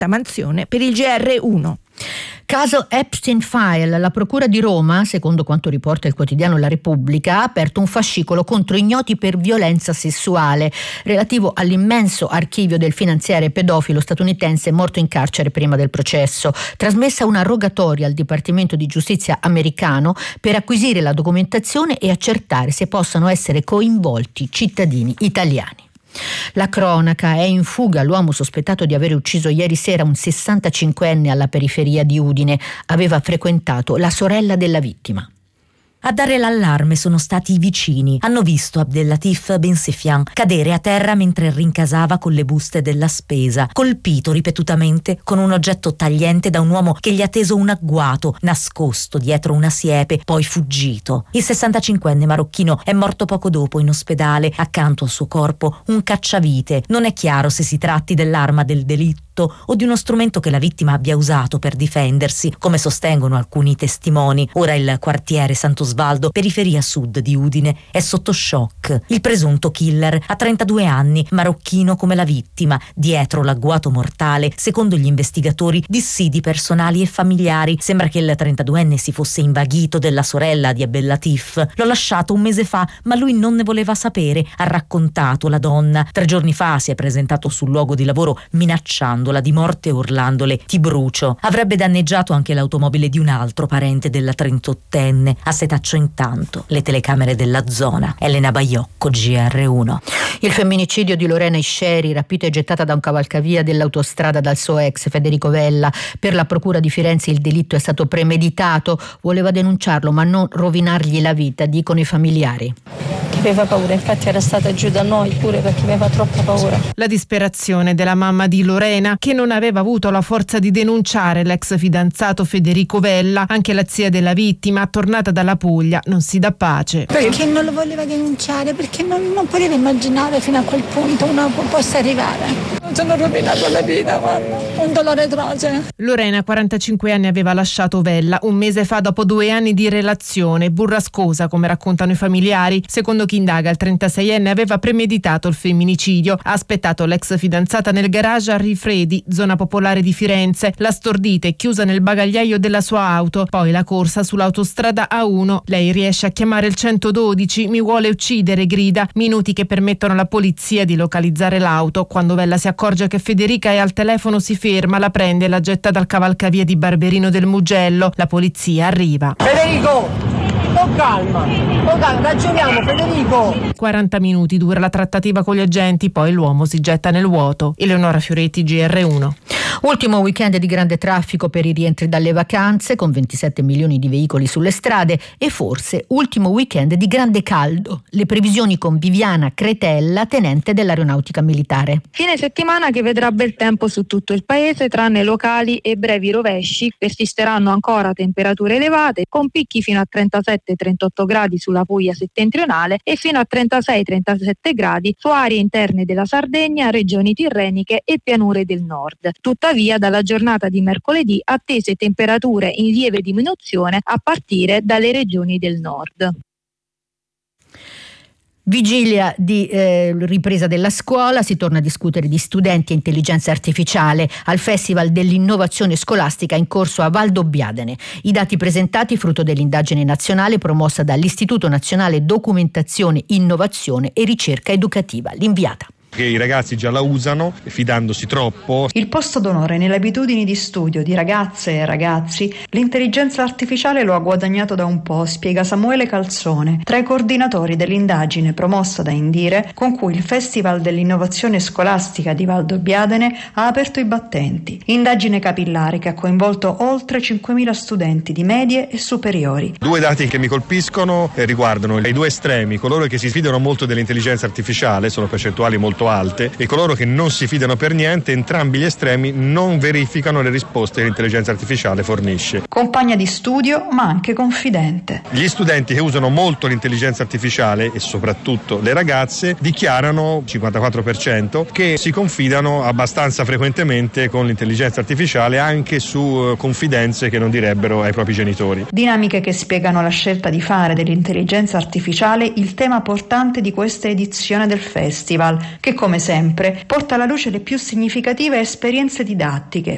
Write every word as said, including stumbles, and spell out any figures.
Manzione per il G R uno. Caso Epstein File. La Procura di Roma, secondo quanto riporta il quotidiano La Repubblica, ha aperto un fascicolo contro ignoti per violenza sessuale relativo all'immenso archivio del finanziere pedofilo statunitense morto in carcere prima del processo. Trasmessa una rogatoria al Dipartimento di Giustizia americano per acquisire la documentazione e accertare se possano essere coinvolti cittadini italiani. La cronaca: è in fuga l'uomo sospettato di aver ucciso ieri sera un sessantacinquenne alla periferia di Udine. Aveva frequentato la sorella della vittima. A dare l'allarme sono stati i vicini. Hanno visto Abdellatif Bensefian cadere a terra mentre rincasava con le buste della spesa, colpito ripetutamente con un oggetto tagliente da un uomo che gli ha teso un agguato, nascosto dietro una siepe, poi fuggito. Il sessantacinquenne marocchino è morto poco dopo in ospedale, accanto al suo corpo un cacciavite. Non è chiaro se si tratti dell'arma del delitto o di uno strumento che la vittima abbia usato per difendersi, come sostengono alcuni testimoni. Ora il quartiere Sant'Osvaldo, periferia sud di Udine, è sotto shock. Il presunto killer ha trentadue anni, marocchino come la vittima. Dietro l'agguato mortale, secondo gli investigatori, dissidi personali e familiari. Sembra che il trentaduenne si fosse invaghito della sorella di Abdellatif. L'ho lasciato un mese fa, ma lui non ne voleva sapere, ha raccontato la donna. Tre giorni fa si è presentato sul luogo di lavoro minacciando di morte e urlandole: ti brucio. Avrebbe danneggiato anche l'automobile di un altro parente della trentottenne. A setaccio intanto le telecamere della zona. Elena Baiocco, G R uno. Il femminicidio di Lorena Isceri, rapita e gettata da un cavalcavia dell'autostrada dal suo ex Federico Vella. Per la procura di Firenze il delitto è stato premeditato. Voleva denunciarlo ma non rovinargli la vita, dicono i familiari. Che aveva paura, infatti era stata giù da noi pure perché aveva troppa paura. La disperazione della mamma di Lorena, che non aveva avuto la forza di denunciare l'ex fidanzato Federico Vella. Anche la zia della vittima, tornata dalla Puglia, non si dà pace. Perché non lo voleva denunciare? Perché non, non poteva immaginare fino a quel punto uno possa arrivare. Non sono rovinato la vita, guarda, un dolore atroce. Lorena, quarantacinque anni, aveva lasciato Vella un mese fa dopo due anni di relazione, burrascosa come raccontano i familiari. Secondo chi indaga, il trentaseienne aveva premeditato il femminicidio. Ha aspettato l'ex fidanzata nel garage a Rifredi, zona popolare di Firenze. L'ha stordita e chiusa nel bagagliaio della sua auto. Poi la corsa sull'autostrada A uno. Lei riesce a chiamare il centododici. Mi vuole uccidere, grida. Minuti che permettono alla polizia di localizzare l'auto. Quando Vella si accorge che Federica è al telefono si ferma, la prende e la getta dal cavalcavia di Barberino del Mugello. La polizia arriva. Federico! Con calma, con calma, ragioniamo Federico! quaranta minuti dura la trattativa con gli agenti, poi l'uomo si getta nel vuoto. Eleonora Fioretti, G R uno. Ultimo weekend di grande traffico per i rientri dalle vacanze, con ventisette milioni di veicoli sulle strade, e forse ultimo weekend di grande caldo. Le previsioni con Viviana Cretella, tenente dell'Aeronautica Militare. Fine settimana che vedrà bel tempo su tutto il paese, tranne locali e brevi rovesci. Persisteranno ancora temperature elevate, con picchi fino a trentasette trentotto gradi sulla Puglia settentrionale e fino a trentasei trentasette gradi su aree interne della Sardegna, regioni tirreniche e pianure del nord. Tuttavia, dalla giornata di mercoledì attese temperature in lieve diminuzione a partire dalle regioni del nord. Vigilia di eh, ripresa della scuola, si torna a discutere di studenti e intelligenza artificiale al Festival dell'Innovazione Scolastica in corso a Valdobbiadene. I dati presentati, frutto dell'indagine nazionale promossa dall'Istituto Nazionale Documentazione, Innovazione e Ricerca Educativa. L'inviata. Che i ragazzi già la usano, fidandosi troppo. Il posto d'onore nelle abitudini di studio di ragazze e ragazzi, l'intelligenza artificiale lo ha guadagnato da un po', spiega Samuele Calzone, tra i coordinatori dell'indagine promossa da Indire, con cui il Festival dell'Innovazione Scolastica di Valdobbiadene ha aperto i battenti. Indagine capillare che ha coinvolto oltre cinquemila studenti di medie e superiori. Due dati che mi colpiscono riguardano i due estremi: coloro che si sfidano molto dell'intelligenza artificiale, sono percentuali molto alte, e coloro che non si fidano per niente. Entrambi gli estremi non verificano le risposte che l'intelligenza artificiale fornisce. Compagna di studio ma anche confidente. Gli studenti che usano molto l'intelligenza artificiale, e soprattutto le ragazze, dichiarano, cinquantaquattro per cento, che si confidano abbastanza frequentemente con l'intelligenza artificiale, anche su confidenze che non direbbero ai propri genitori. Dinamiche che spiegano la scelta di fare dell'intelligenza artificiale il tema portante di questa edizione del festival, che come sempre porta alla luce le più significative esperienze didattiche,